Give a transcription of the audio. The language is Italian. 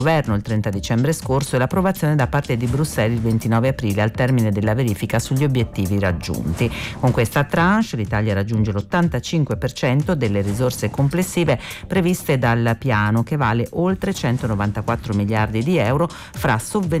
Governo il 30 dicembre scorso e l'approvazione da parte di Bruxelles il 29 aprile al termine della verifica sugli obiettivi raggiunti. Con questa tranche l'Italia raggiunge l'85% delle risorse complessive previste dal piano, che vale oltre 194 miliardi di euro fra sovvenzioni